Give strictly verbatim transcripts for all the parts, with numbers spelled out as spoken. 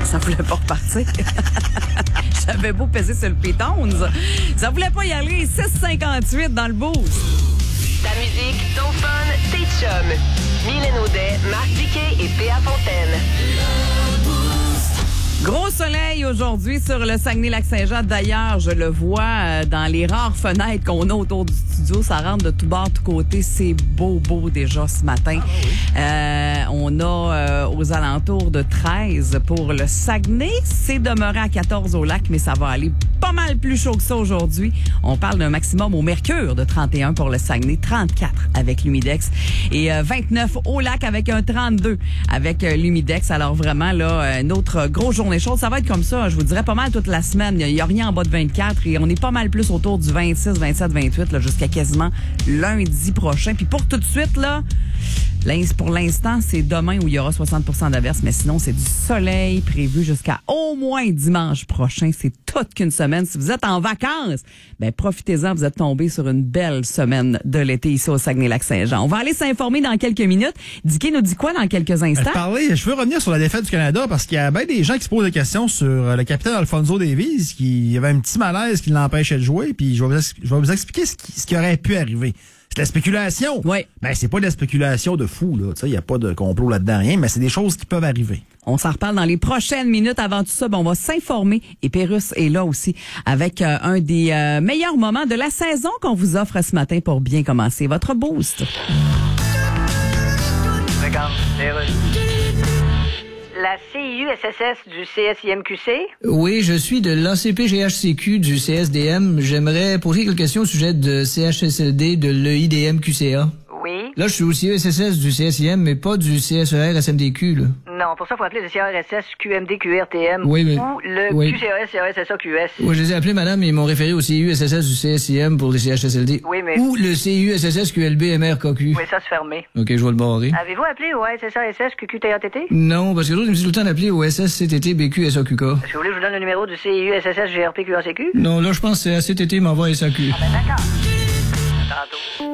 Ça voulait pas repartir. J'avais beau peser sur le piton. Ça voulait pas y aller. six cinquante-huit dans le boost. Ta musique, ton fun, tes chums. Mylène Audet, Marc Diquet et Péa Fontaine. Gros soleil aujourd'hui sur le Saguenay-Lac-Saint-Jean. D'ailleurs, je le vois dans les rares fenêtres qu'on a autour du studio. Ça rentre de tout bord, tout côté. C'est beau, beau déjà ce matin. Ah, oui. euh, on a euh, aux alentours de treize pour le Saguenay. C'est demeuré à quatorze au lac, mais ça va aller pas mal plus chaud que ça aujourd'hui. On parle d'un maximum au mercure de trente et un pour le Saguenay, trente-quatre avec l'Humidex et euh, vingt-neuf au lac avec un trente-deux avec euh, l'Humidex. Alors vraiment, là, une autre grosse journée chaude. Ça va être comme ça, je vous dirais pas mal toute la semaine. Il n'y a rien en bas de vingt-quatre et on est pas mal plus autour du vingt-six, vingt-sept, vingt-huit là, jusqu'à quasiment lundi prochain. Puis pour tout de suite, là, pour l'instant, c'est demain où il y aura soixante pour cent d'averses, mais sinon, c'est du soleil prévu jusqu'à au moins dimanche prochain. C'est toute qu'une semaine. Si vous êtes en vacances, ben profitez-en, vous êtes tombé sur une belle semaine de l'été ici au Saguenay-Lac-Saint-Jean. On va aller s'informer dans quelques minutes. Dicky nous dit quoi dans quelques instants? Je, parlais, je veux revenir sur la défaite du Canada parce qu'il y a bien des gens qui se posent des questions sur le capitaine Alphonso Davies, qui avait un petit malaise qui l'empêchait de jouer, puis je vais vous, je vais vous expliquer ce qui, ce qui aurait pu arriver. C'est de la spéculation. Oui. Ben, c'est pas de la spéculation de fou, là. Tu sais, il n'y a pas de complot là-dedans, rien, mais c'est des choses qui peuvent arriver. On s'en reparle dans les prochaines minutes. Avant tout ça, ben, on va s'informer. Et Pérus est là aussi avec euh, un des euh, meilleurs moments de la saison qu'on vous offre ce matin pour bien commencer votre boost. Regarde, la C I U S S S du C S I M Q C? Oui, je suis de l'A C P G H C Q du C S D M. J'aimerais poser quelques questions au sujet de C H S L D de l'E I D M Q C A. Oui. Là, je suis aussi E S S S du C S I M, mais pas du C S E R S M D Q, là. Non, pour ça, il faut appeler le C R S S Q M D Q R T M oui, mais... ou le oui. Q C A S C R S S A Q S. Oui, je les ai appelés, madame, et ils m'ont référé au C I U S S S du C S I M pour les C H S L D. Oui, mais... Ou le C I U S S S Q L B M R K Q. Oui, ça se fermé. OK, je vais le barrer. Avez-vous appelé au S S A S S Q Q T A T T? Non, parce que l'autre, il me dit tout le temps d'appeler au S S C T T B Q S A Q K. Est-ce que vous voulez que je vous donne le numéro du C I U S S S G R P Q A C Q? Non, là, je pense que c'est A C T T m'envoie S A Q. Ah ben d'accord. Tantôt.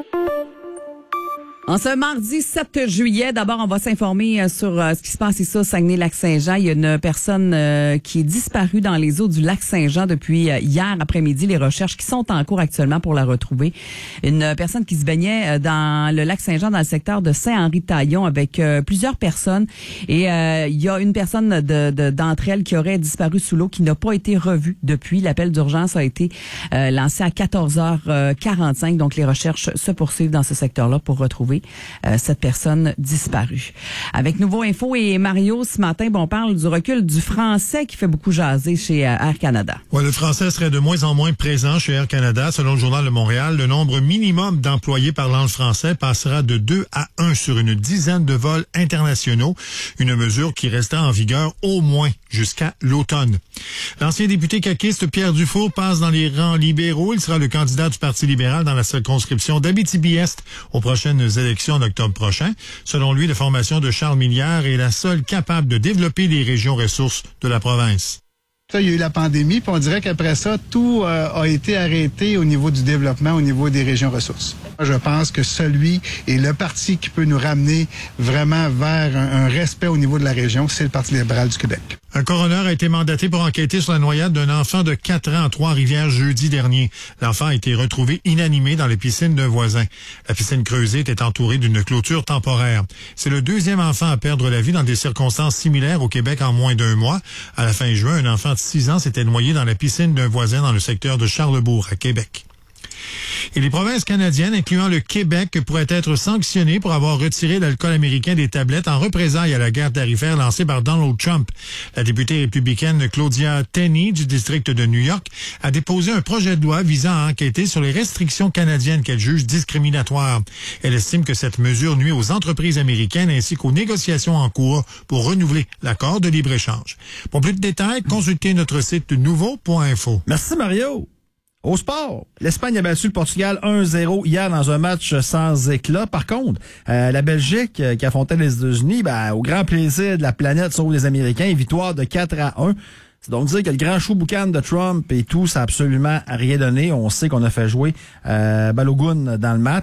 En ce mardi sept juillet, d'abord, on va s'informer sur euh, ce qui se passe ici au Saguenay-Lac-Saint-Jean. Il y a une personne euh, qui est disparue dans les eaux du Lac-Saint-Jean depuis euh, hier après-midi. Les recherches qui sont en cours actuellement pour la retrouver. Une euh, personne qui se baignait euh, dans le Lac-Saint-Jean, dans le secteur de Saint-Henri-Taillon avec euh, plusieurs personnes. Et euh, il y a une personne de, de, d'entre elles qui aurait disparu sous l'eau, qui n'a pas été revue depuis. L'appel d'urgence a été euh, lancé à quatorze heures quarante-cinq. Donc, les recherches se poursuivent dans ce secteur-là pour retrouver Euh, cette personne disparue. Avec Nouveau Info et Mario, ce matin, bon, on parle du recul du français qui fait beaucoup jaser chez euh, Air Canada. Ouais, le français serait de moins en moins présent chez Air Canada. Selon le Journal de Montréal, le nombre minimum d'employés parlant le français passera de deux à un sur une dizaine de vols internationaux, une mesure qui restera en vigueur au moins jusqu'à l'automne. L'ancien député caquiste Pierre Dufour passe dans les rangs libéraux. Il sera le candidat du Parti libéral dans la circonscription d'Abitibi-Est aux prochaines élections en octobre prochain. Selon lui, la formation de Charles Milliard est la seule capable de développer les régions ressources de la province. Ça, il y a eu la pandémie, puis on dirait qu'après ça, tout euh, a été arrêté au niveau du développement, au niveau des régions ressources. Je pense que celui et le parti qui peut nous ramener vraiment vers un, un respect au niveau de la région, c'est le Parti libéral du Québec. Un coroner a été mandaté pour enquêter sur la noyade d'un enfant de quatre ans à Trois-Rivières jeudi dernier. L'enfant a été retrouvé inanimé dans les piscines d'un voisin. La piscine creusée était entourée d'une clôture temporaire. C'est le deuxième enfant à perdre la vie dans des circonstances similaires au Québec en moins d'un mois. À la fin juin, un enfant de six ans s'était noyé dans la piscine d'un voisin dans le secteur de Charlesbourg, à Québec. Et les provinces canadiennes, incluant le Québec, pourraient être sanctionnées pour avoir retiré l'alcool américain des tablettes en représailles à la guerre tarifaire lancée par Donald Trump. La députée républicaine Claudia Tenney du district de New York a déposé un projet de loi visant à enquêter sur les restrictions canadiennes qu'elle juge discriminatoires. Elle estime que cette mesure nuit aux entreprises américaines ainsi qu'aux négociations en cours pour renouveler l'accord de libre-échange. Pour plus de détails, consultez notre site nouveau point info. Merci Mario. Au sport, l'Espagne a battu le Portugal un zéro hier dans un match sans éclat. Par contre, euh, la Belgique euh, qui affrontait les États-Unis, ben, au grand plaisir de la planète sauf les Américains, victoire de quatre à un. C'est donc dire que le grand chou boucan de Trump et tout, ça a absolument rien donné. On sait qu'on a fait jouer euh, Balogun dans le match.